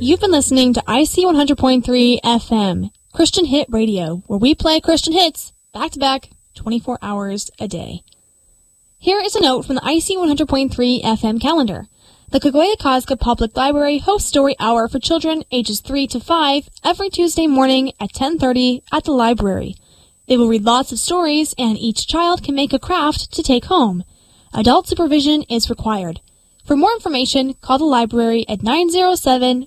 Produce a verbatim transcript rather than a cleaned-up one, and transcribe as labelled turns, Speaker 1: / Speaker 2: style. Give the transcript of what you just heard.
Speaker 1: You've been listening to I C one hundred point three F M, Christian Hit Radio, where we play Christian hits back-to-back, twenty-four hours a day. Here is a note from the I C one hundred point three F M calendar. The Cogolla-Cosca Public Library hosts Story Hour for children ages three to five every Tuesday morning at ten thirty at the library. They will read lots of stories, and each child can make a craft to take home. Adult supervision is required. For more information, call the library at nine zero seven,